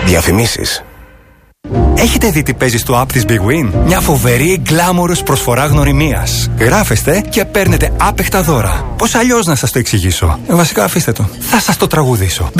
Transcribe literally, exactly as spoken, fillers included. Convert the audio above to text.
Διαφημίσεις. Έχετε δει τι παίζει στο app της Big Win? Μια φοβερή γκλάμορος προσφορά γνωριμίας. Γράφεστε και παίρνετε άπεχτα δώρα. Πώς αλλιώς να σας το εξηγήσω? Ε, βασικά αφήστε το. Θα σας το τραγουδήσω.